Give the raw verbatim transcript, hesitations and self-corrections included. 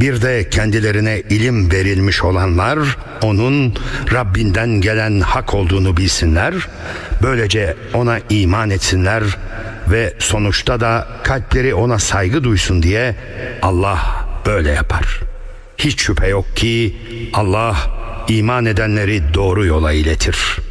Bir de kendilerine ilim verilmiş olanlar onun Rabbinden gelen hak olduğunu bilsinler. Böylece ona iman etsinler ve sonuçta da kalpleri ona saygı duysun diye Allah böyle yapar. Hiç şüphe yok ki Allah iman edenleri doğru yola iletir.